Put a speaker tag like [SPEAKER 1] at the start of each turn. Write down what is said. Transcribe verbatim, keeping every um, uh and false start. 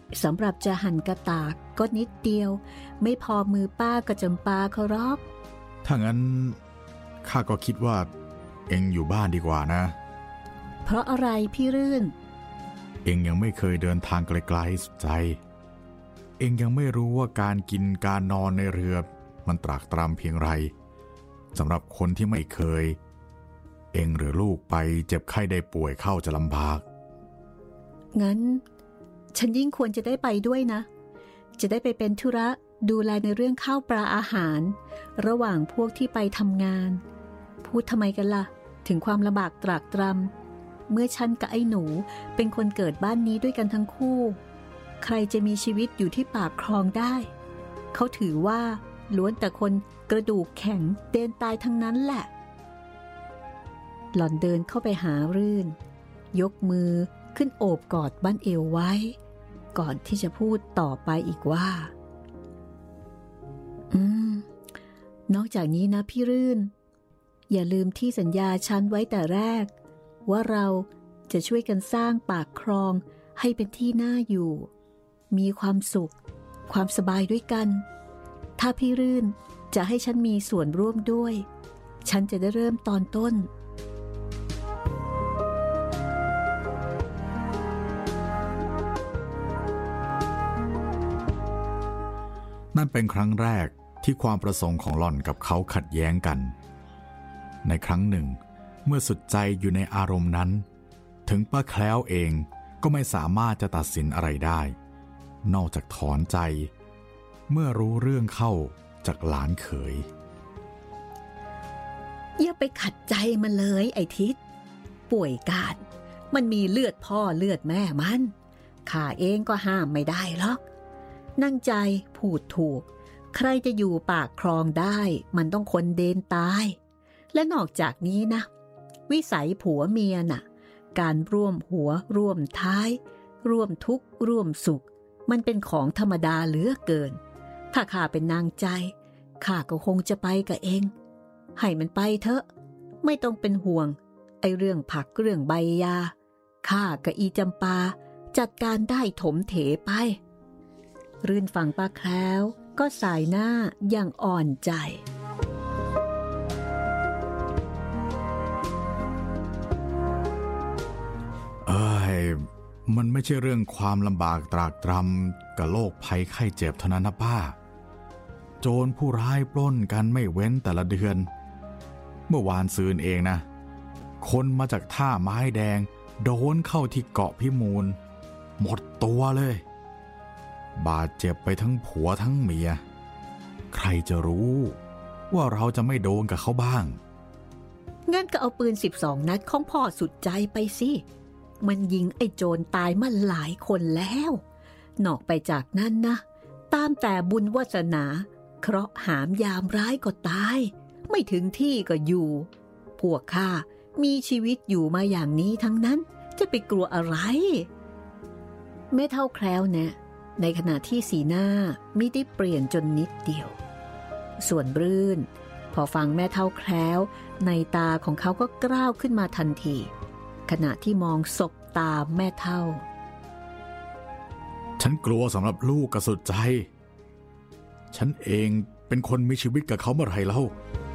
[SPEAKER 1] สำหรับจะหั่นกระตากก็นิดเดียวไม่พอมือป้ากับจำปาเขาหรอก
[SPEAKER 2] ถ้างั้นข้าก็คิดว่าเอ็งอยู่บ้านดีกว่านะ
[SPEAKER 1] เพราะอะไรพี่รื่น
[SPEAKER 2] เอ็งยังไม่เคยเดินทางไกลๆสุดใจเอ็งยังไม่รู้ว่าการกินการนอนในเรือมันตรากตรำเพียงไรสำหรับคนที่ไม่เคยเอ็งหรือลูกไปเจ็บไข้ได้ป่วยเข้าจะลำบาก
[SPEAKER 1] งั้นฉันยิ่งควรจะได้ไปด้วยนะจะได้ไปเป็นธุระดูแลในเรื่องข้าวปลาอาหารระหว่างพวกที่ไปทำงานพูดทำไมกันล่ะถึงความลำบากตรากตรำเมื่อฉันกับไอ้หนูเป็นคนเกิดบ้านนี้ด้วยกันทั้งคู่ใครจะมีชีวิตอยู่ที่ปากคลองได้เขาถือว่าล้วนแต่คนกระดูกแข็งเดินตายทั้งนั้นแหละหล่อนเดินเข้าไปหารื่นยกมือขึ้นโอบกอดบั้นเอวไว้ก่อนที่จะพูดต่อไปอีกว่าอืมนอกจากนี้นะพี่รื่นอย่าลืมที่สัญญาฉันไว้แต่แรกว่าเราจะช่วยกันสร้างปากคลองให้เป็นที่น่าอยู่มีความสุขความสบายด้วยกันถ้าพี่รื่นจะให้ฉันมีส่วนร่วมด้วยฉันจะได้เริ่มตอนต้น
[SPEAKER 2] นั่นเป็นครั้งแรกที่ความประสงค์ของหล่อนกับเขาขัดแย้งกันในครั้งหนึ่งเมื่อสุดใจอยู่ในอารมณ์นั้นถึงป้าแคล้วเองก็ไม่สามารถจะตัดสินอะไรได้นอกจากถอนใจเมื่อรู้เรื่องเข้าจากหลานเขย
[SPEAKER 1] อย่าไปขัดใจมันเลยไอ้ทิศป่วยการมันมีเลือดพ่อเลือดแม่มันข้าเองก็ห้ามไม่ได้หรอกนั่งใจพูดถูกใครจะอยู่ปากคลองได้มันต้องคนเดนตายและนอกจากนี้นะวิสัยผัวเมียน่ะการร่วมหัวร่วมท้ายร่วมทุกข์ร่วมสุขมันเป็นของธรรมดาเหลือเกินถ้าข้าเป็นนางใจข้าก็คงจะไปกับเองให้มันไปเถอะไม่ต้องเป็นห่วงไอ้เรื่องผักเรื่องใบยาข้ากับอีจำปาจัดการได้ถมเถไปรื่นฟังป้าแคล้วก็สายหน้าอย่างอ่อนใจ
[SPEAKER 2] เอ้ยมันไม่ใช่เรื่องความลำบากตรากตรำกับโรคภัยไข้เจ็บเท่านั้นนะป้าโจรผู้ร้ายปล้นกันไม่เว้นแต่ละเดือนเมื่อวานซืนเองนะคนมาจากท่าไม้แดงโดนเข้าที่เกาะพิมูลหมดตัวเลยบาดเจ็บไปทั้งผัวทั้งเมียใครจะรู้ว่าเราจะไม่โดนกับเขาบ้าง
[SPEAKER 1] งั้นก็เอาปืนสิบสองนัดของพ่อสุดใจไปสิมันยิงไอ้โจรตายมาหลายคนแล้วนอกไปจากนั้นนะตามแต่บุญวาสนาเคราะห์หามยามร้ายก็ตายไม่ถึงที่ก็อยู่พวกข้ามีชีวิตอยู่มาอย่างนี้ทั้งนั้นจะไปกลัวอะไรแม่เท่าแคล้วเนี่ยในขณะที่สีหน้ามิได้เปลี่ยนจนนิดเดียวส่วนรื่นพอฟังแม่เท่าแคล้วในตาของเขาก็กล้าวขึ้นมาทันทีขณะที่มองศบตาแม่เท่า
[SPEAKER 2] ฉันกลัวสำหรับลูกกับสุดใจฉันเองเป็นคนมีชีวิตกับเขาเมื่อไหร่แล้ว